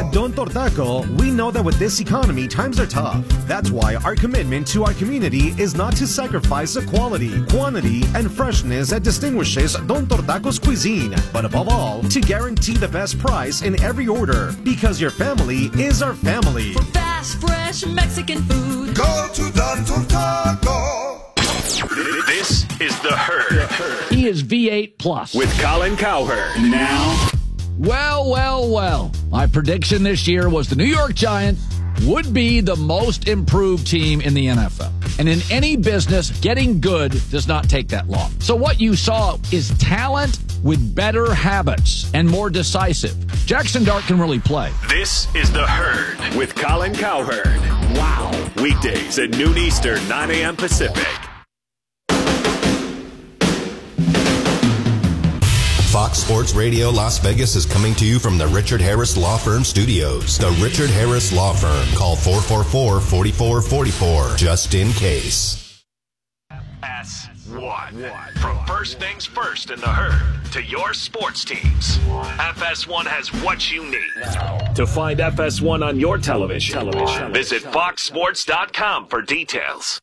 At Don Tortaco, we know that with this economy, times are tough. That's why our commitment to our community is not to sacrifice the quality, quantity, and freshness that distinguishes Don Tortaco's cuisine, but above all, to guarantee the best price in every order, because your family is our family. For fast, fresh Mexican food, go to Don Tortaco. This is The Herd. He is V8 Plus. With Colin Cowherd. Now. Well. My prediction this year was the New York Giants would be the most improved team in the NFL. And in any business, getting good does not take that long. So what you saw is talent with better habits and more decisive. Jackson Dart can really play. This is The Herd with Colin Cowherd. Wow. Weekdays at noon Eastern, 9 a.m. Pacific. Fox Sports Radio Las Vegas is coming to you from the Richard Harris Law Firm Studios. The Richard Harris Law Firm. Call 444-4444, just in case. FS1. From first things first in The Herd to your sports teams, FS1 has what you need. To find FS1 on your television, visit foxsports.com for details.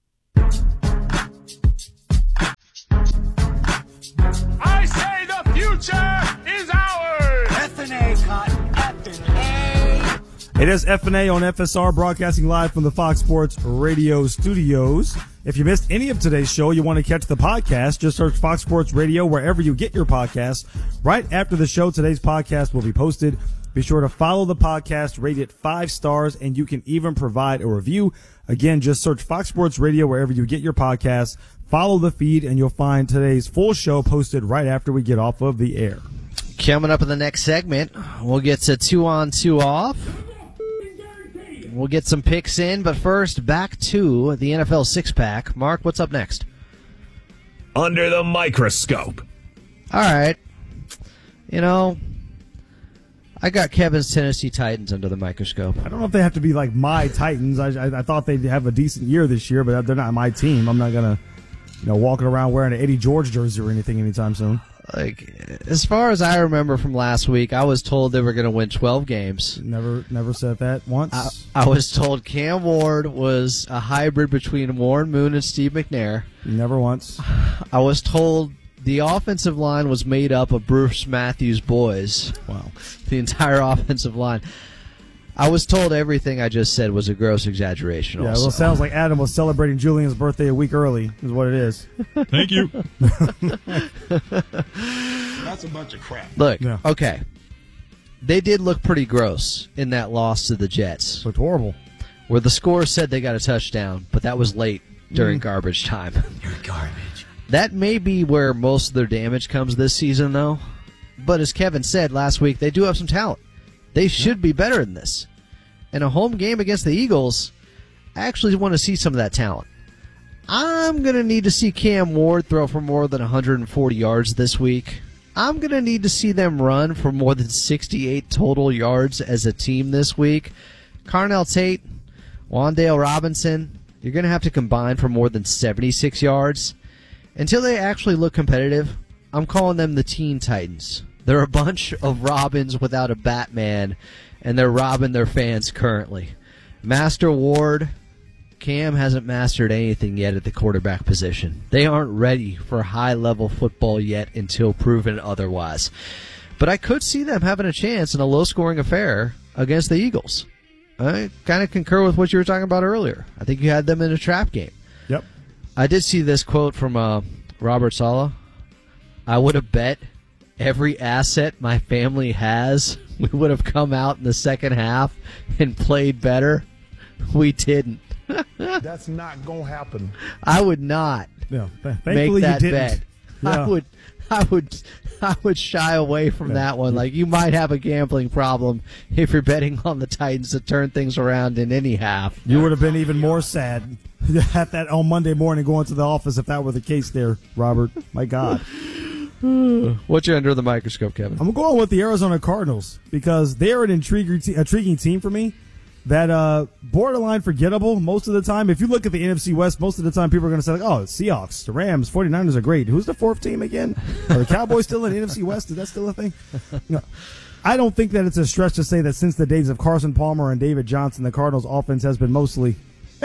I say the future is ours! F&A, Cotton, F&A. It is F&A on FSR, broadcasting live from the Fox Sports Radio studios. If you missed any of today's show, you want to catch the podcast, just search Fox Sports Radio wherever you get your podcasts. Right after the show, today's podcast will be posted. Be sure to follow the podcast, rate it 5 stars, and you can even provide a review. Again, just search Fox Sports Radio wherever you get your podcasts. Follow the feed, and you'll find today's full show posted right after we get off of the air. Coming up in the next segment, we'll get to 2 on, 2 off. We'll get some picks in, but first, back to the NFL six-pack. Mark, what's up next? Under the microscope. All right. You know, I got Kevin's Tennessee Titans under the microscope. I don't know if they have to be like my Titans. I thought they'd have a decent year this year, but they're not my team. I'm not going to, walking around wearing an Eddie George jersey or anything anytime soon. Like, as far as I remember from last week, I was told they were going to win 12 games. Never said that once. I was told Cam Ward was a hybrid between Warren Moon and Steve McNair. Never once. I was told the offensive line was made up of Bruce Matthews' boys. Wow. The entire offensive line. I was told everything I just said was a gross exaggeration. Yeah, also. well, it sounds like Adam was celebrating Julian's birthday a week early, is what it is. Thank you. That's a bunch of crap. Look, Yeah. Okay. They did look pretty gross in that loss to the Jets. Looked horrible. Where the score said they got a touchdown, but that was late during garbage time. You're garbage. That may be where most of their damage comes this season, though. But as Kevin said last week, they do have some talent. They should be better than this. In a home game against the Eagles, I actually want to see some of that talent. I'm going to need to see Cam Ward throw for more than 140 yards this week. I'm going to need to see them run for more than 68 total yards as a team this week. Carnell Tate, Wan'Dale Robinson, you're going to have to combine for more than 76 yards. Until they actually look competitive, I'm calling them the Teen Titans. They're a bunch of Robins without a Batman, and they're robbing their fans currently. Master Ward, Cam hasn't mastered anything yet at the quarterback position. They aren't ready for high-level football yet until proven otherwise. But I could see them having a chance in a low-scoring affair against the Eagles. I kind of concur with what you were talking about earlier. I think you had them in a trap game. Yep. I did see this quote from Robert Saleh. I would have bet every asset my family has we would have come out in the second half and played better. We didn't. That's not going to happen. I would not make that bet. Yeah. I would shy away from that one. Like, you might have a gambling problem if you're betting on the Titans to turn things around in any half. You would have been even more sad at that on Monday morning going to the office if that were the case there, Robert. My God. What's your under the microscope, Kevin? I'm going with the Arizona Cardinals because they're an intriguing team for me. That borderline forgettable most of the time. If you look at the NFC West, most of the time people are going to say, like, oh, Seahawks, the Rams, 49ers are great. Who's the fourth team again? Are the Cowboys still in the NFC West? Is that still a thing? No. I don't think that it's a stretch to say that since the days of Carson Palmer and David Johnson, the Cardinals offense has been mostly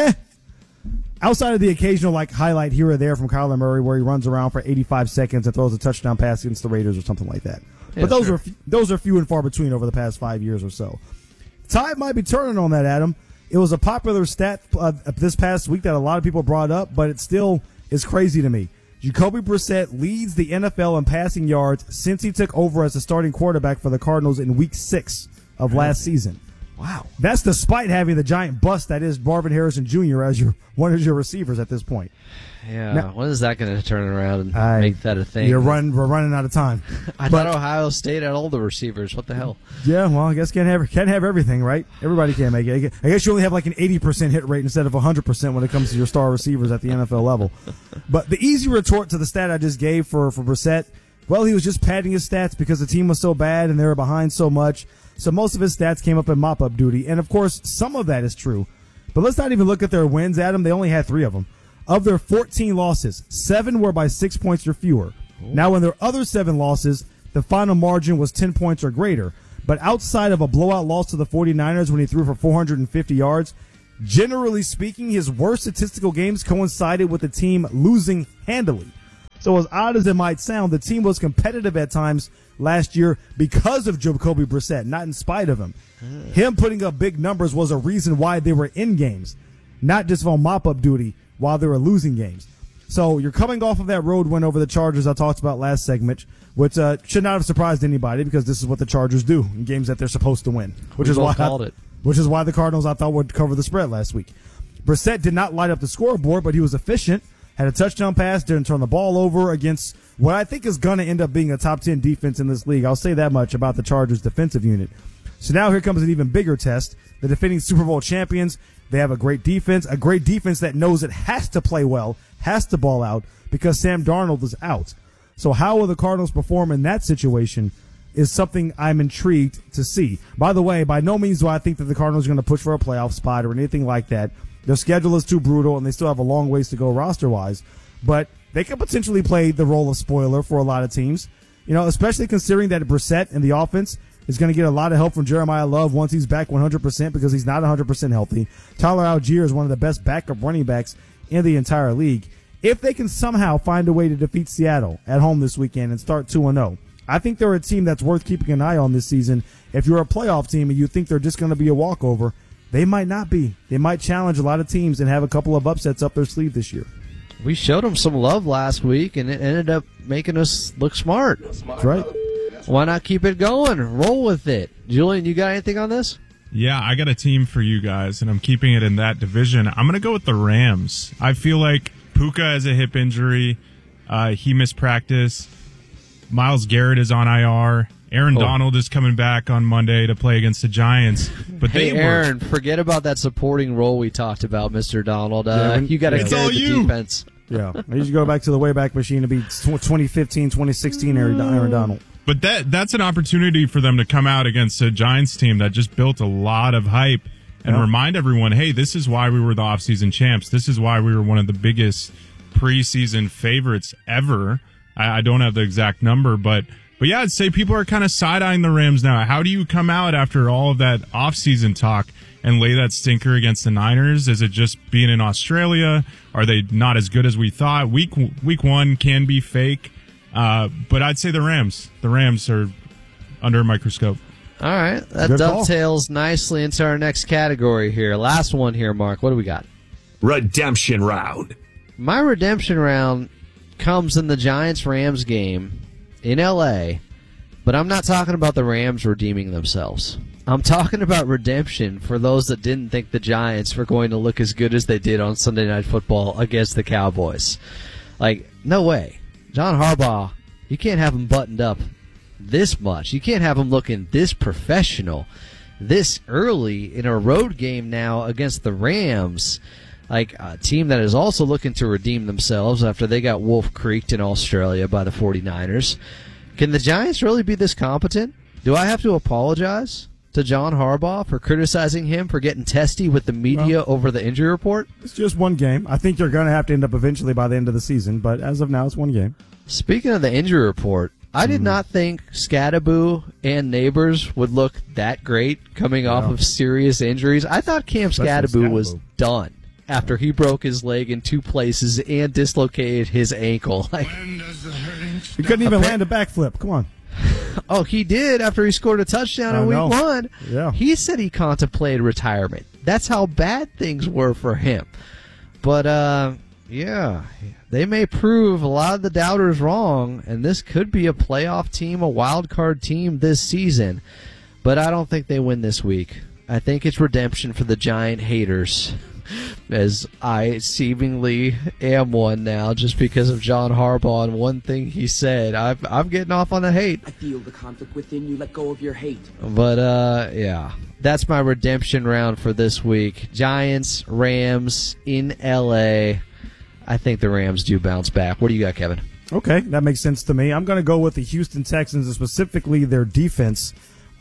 outside of the occasional highlight here or there from Kyler Murray where he runs around for 85 seconds and throws a touchdown pass against the Raiders or something like that. Yeah, but those are few and far between over the past 5 years or so. Tide might be turning on that, Adam. It was a popular stat this past week that a lot of people brought up, but it still is crazy to me. Jacoby Brissett leads the NFL in passing yards since he took over as the starting quarterback for the Cardinals in Week 6 of last season. Wow. That's despite having the giant bust that is Marvin Harrison Jr. as one of your receivers at this point. Yeah, now, when is that going to turn around and make that a thing? We're running out of time. I thought Ohio State had all the receivers. What the hell? Yeah, well, I guess can't have everything, right? Everybody can't make it. I guess you only have an 80% hit rate instead of 100% when it comes to your star receivers at the NFL level. But the easy retort to the stat I just gave for Brissett, well, he was just padding his stats because the team was so bad and they were behind so much. So most of his stats came up in mop-up duty. And, of course, some of that is true. But let's not even look at their wins, Adam. They only had 3 of them. Of their 14 losses, 7 were by 6 points or fewer. Now, in their other 7 losses, the final margin was 10 points or greater. But outside of a blowout loss to the 49ers when he threw for 450 yards, generally speaking, his worst statistical games coincided with the team losing handily. So as odd as it might sound, the team was competitive at times last year because of Jacoby Brissett, not in spite of him. Him putting up big numbers was a reason why they were in games, not just on mop-up duty while they were losing games. So you're coming off of that road win over the Chargers I talked about last segment, which should not have surprised anybody because this is what the Chargers do in games that they're supposed to win, which is why the Cardinals I thought would cover the spread last week. Brissett did not light up the scoreboard, but he was efficient, had a touchdown pass, didn't turn the ball over against what I think is going to end up being a top 10 defense in this league. I'll say that much about the Chargers defensive unit. So now here comes an even bigger test. The defending Super Bowl champions, they have a great defense that knows it has to play well, has to ball out because Sam Darnold is out. So how will the Cardinals perform in that situation is something I'm intrigued to see. By the way, by no means do I think that the Cardinals are going to push for a playoff spot or anything like that. Their schedule is too brutal, and they still have a long ways to go roster-wise. But they could potentially play the role of spoiler for a lot of teams, especially considering that Brissett in the offense is going to get a lot of help from Jeremiah Love once he's back 100% because he's not 100% healthy. Tyler Algier is one of the best backup running backs in the entire league. If they can somehow find a way to defeat Seattle at home this weekend and start 2-0, I think they're a team that's worth keeping an eye on this season. If you're a playoff team and you think they're just going to be a walkover, they might not be. They might challenge a lot of teams and have a couple of upsets up their sleeve this year. We showed them some love last week, and it ended up making us look smart. That's right. Why not keep it going? Roll with it. Julian, you got anything on this? Yeah, I got a team for you guys, and I'm keeping it in that division. I'm going to go with the Rams. I feel like Puka has a hip injury. He missed practice. Myles Garrett is on IR. Aaron Donald is coming back on Monday to play against the Giants. But Aaron, forget about that supporting role we talked about, Mr. Donald. You got to carry the defense. Yeah, you should go back to the Wayback Machine to be 2015, 2016 Aaron Donald. But that's an opportunity for them to come out against a Giants team that just built a lot of hype and remind everyone, hey, this is why we were the offseason champs. This is why we were one of the biggest preseason favorites ever. I don't have the exact number, but yeah, I'd say people are kind of side-eyeing the Rams now. How do you come out after all of that offseason talk and lay that stinker against the Niners? Is it just being in Australia? Are they not as good as we thought? Week one can be fake. But I'd say the Rams. The Rams are under a microscope. All right. That dovetails nicely into our next category here. Last one here, Mark. What do we got? Redemption round. My redemption round comes in the Giants-Rams game in L.A., but I'm not talking about the Rams redeeming themselves. I'm talking about redemption for those that didn't think the Giants were going to look as good as they did on Sunday Night Football against the Cowboys. No way. John Harbaugh, you can't have him buttoned up this much. You can't have him looking this professional this early in a road game now against the Rams, a team that is also looking to redeem themselves after they got Wolf Creeked in Australia by the 49ers. Can the Giants really be this competent? Do I have to apologize to John Harbaugh for criticizing him for getting testy with the media over the injury report? It's just one game. I think you're going to have to end up eventually by the end of the season, but as of now, it's one game. Speaking of the injury report, I did not think Scadaboo and Neighbors would look that great coming off of serious injuries. I thought Cam Scadaboo was done after he broke his leg in 2 places and dislocated his ankle. He couldn't even land a backflip. Come on. Oh, he did after he scored a touchdown in week 1. Yeah. He said he contemplated retirement. That's how bad things were for him. But, yeah, they may prove a lot of the doubters wrong, and this could be a playoff team, a wild card team this season. But I don't think they win this week. I think it's redemption for the Giant haters, as I seemingly am one now just because of John Harbaugh and one thing he said. I'm getting off on the hate. I feel the conflict within you. Let go of your hate. But, yeah, that's my redemption round for this week. Giants, Rams in L.A. I think the Rams do bounce back. What do you got, Kevin? Okay, that makes sense to me. I'm going to go with the Houston Texans, and specifically their defense.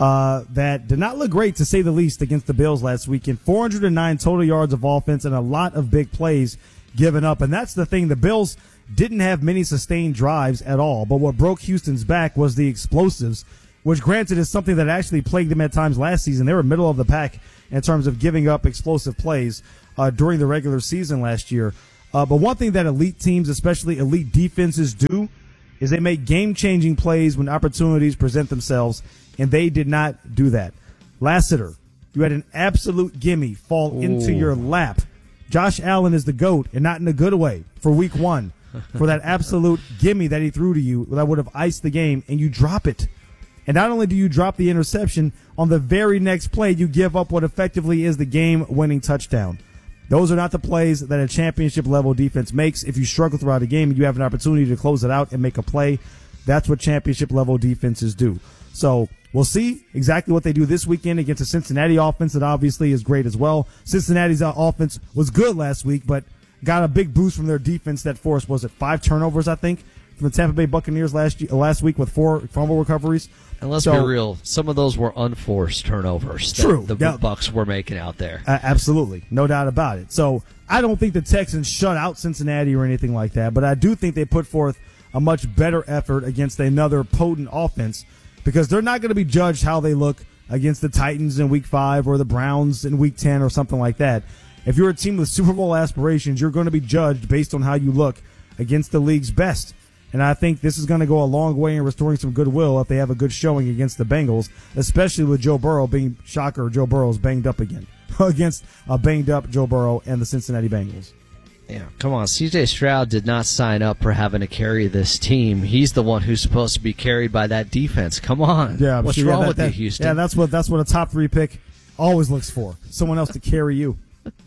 That did not look great, to say the least, against the Bills last weekend. 409 total yards of offense and a lot of big plays given up. And that's the thing. The Bills didn't have many sustained drives at all. But what broke Houston's back was the explosives, which, granted, is something that actually plagued them at times last season. They were middle of the pack in terms of giving up explosive plays during the regular season last year. But one thing that elite teams, especially elite defenses, do is they make game-changing plays when opportunities present themselves, and they did not do that. Lassiter, you had an absolute gimme fall into your lap. Josh Allen is the GOAT, and not in a good way, for week 1, for that absolute gimme that he threw to you that would have iced the game, and you drop it. And not only do you drop the interception, on the very next play, you give up what effectively is the game-winning touchdown. Those are not the plays that a championship-level defense makes. If you struggle throughout a game and you have an opportunity to close it out and make a play, that's what championship-level defenses do. So we'll see exactly what they do this weekend against a Cincinnati offense that obviously is great as well. Cincinnati's offense was good last week, but got a big boost from their defense that forced, 5 turnovers, I think, from the Tampa Bay Buccaneers last week with 4 fumble recoveries. And let's be real, some of those were unforced turnovers that the Bucs were making out there. Absolutely. No doubt about it. So I don't think the Texans shut out Cincinnati or anything like that, but I do think they put forth a much better effort against another potent offense, because they're not going to be judged how they look against the Titans in Week 5 or the Browns in Week 10 or something like that. If you're a team with Super Bowl aspirations, you're going to be judged based on how you look against the league's best. And I think this is going to go a long way in restoring some goodwill if they have a good showing against the Bengals, especially with Joe Burrow being, shocker, Joe Burrow's banged up again against a banged-up Joe Burrow and the Cincinnati Bengals. Yeah, come on. C.J. Stroud did not sign up for having to carry this team. He's the one who's supposed to be carried by that defense. Come on. Yeah, what's wrong with you, Houston? Yeah, that's what a top 3 pick always looks for. Someone else to carry you.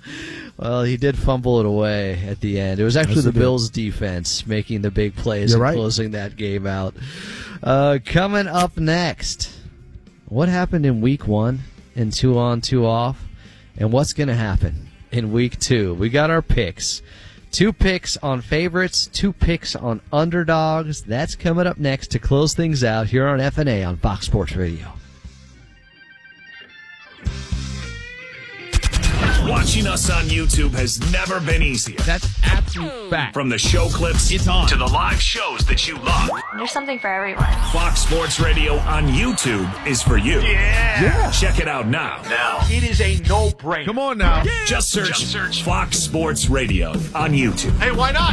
Well, he did fumble it away at the end. It was actually the Bills' defense making the big plays and closing that game out. Coming up next, what happened in Week 1 in 2 on, 2 off, and what's going to happen in Week 2? We got our picks. 2 picks on favorites, 2 picks on underdogs. That's coming up next to close things out here on FNA on Fox Sports Radio. Watching us on YouTube has never been easier. That's absolute fact. From the show clips it's on to the live shows that you love. There's something for everyone. Fox Sports Radio on YouTube is for you. Yeah. Check it out now. It is a no-brainer. Come on now. Yeah. Just search Fox Sports Radio on YouTube. Hey, why not?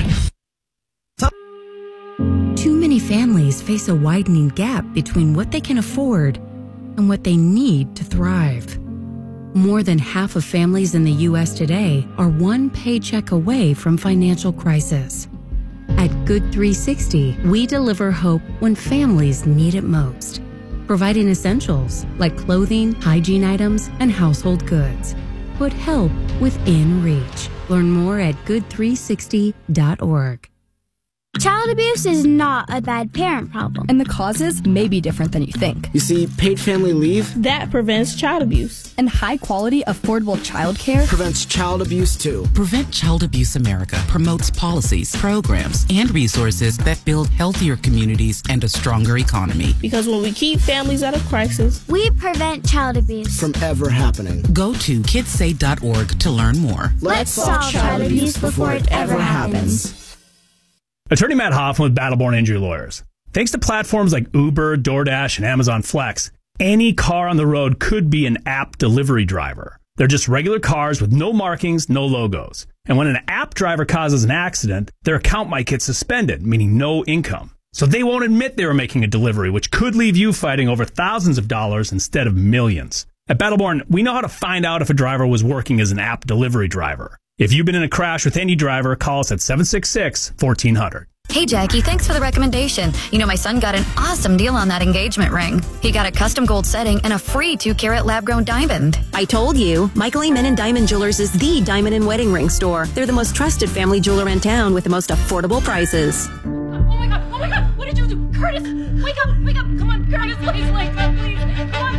Too many families face a widening gap between what they can afford and what they need to thrive. More than half of families in the U.S. today are one paycheck away from financial crisis. At Good 360, we deliver hope when families need it most, providing essentials like clothing, hygiene items, and household goods. Put help within reach. Learn more at good360.org. Child abuse is not a bad parent problem. And the causes may be different than you think. You see, paid family leave, that prevents child abuse. And high-quality, affordable child care prevents child abuse, too. Prevent Child Abuse America promotes policies, programs, and resources that build healthier communities and a stronger economy. Because when we keep families out of crisis, we prevent child abuse from ever happening. Go to kidssay.org to learn more. Let's solve child abuse before it ever happens. Attorney Matt Hoffman with Battleborn Injury Lawyers. Thanks to platforms like Uber, DoorDash, and Amazon Flex, any car on the road could be an app delivery driver. They're just regular cars with no markings, no logos. And when an app driver causes an accident, their account might get suspended, meaning no income. So they won't admit they were making a delivery, which could leave you fighting over thousands of dollars instead of millions. At Battleborn, we know how to find out if a driver was working as an app delivery driver. If you've been in a crash with any driver, call us at 766-1400. Hey, Jackie, thanks for the recommendation. You know, my son got an awesome deal on that engagement ring. He got a custom gold setting and a free 2-carat lab-grown diamond. I told you, Michael A. Menon Diamond Jewelers is the diamond and wedding ring store. They're the most trusted family jeweler in town with the most affordable prices. Oh my God, what did you do? Curtis, wake up, come on, Curtis, please wake up, please, come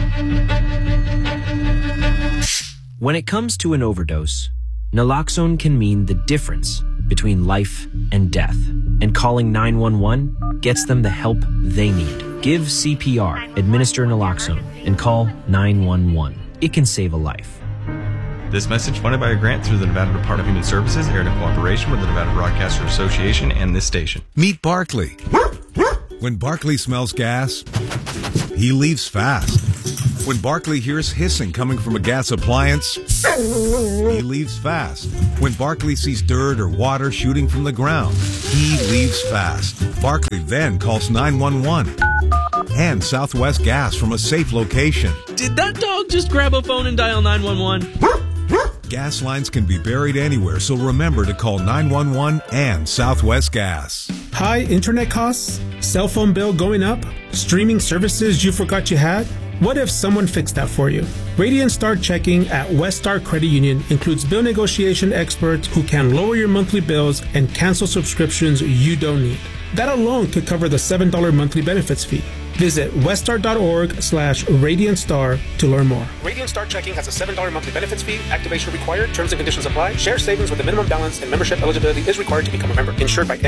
on. When it comes to an overdose, naloxone can mean the difference between life and death, and calling 911 gets them the help they need. Give CPR, administer naloxone, and call 911. It can save a life. This message funded by a grant through the Nevada Department of Human Services, aired in cooperation with the Nevada Broadcasters Association and this station. Meet Barkley. When Barkley smells gas, he leaves fast. When Barkley hears hissing coming from a gas appliance, he leaves fast. When Barkley sees dirt or water shooting from the ground, he leaves fast. Barkley then calls 911 and Southwest Gas from a safe location. Did that dog just grab a phone and dial 911? Gas lines can be buried anywhere, so remember to call 911 and Southwest Gas. High internet costs? Cell phone bill going up? Streaming services you forgot you had? What if someone fixed that for you? Radiant Star Checking at West Star Credit Union includes bill negotiation experts who can lower your monthly bills and cancel subscriptions you don't need. That alone could cover the $7 monthly benefits fee. Visit weststar.org/RadiantStar to learn more. Radiant Star Checking has a $7 monthly benefits fee. Activation required. Terms and conditions apply. Share savings with a minimum balance and membership eligibility is required to become a member. Insured by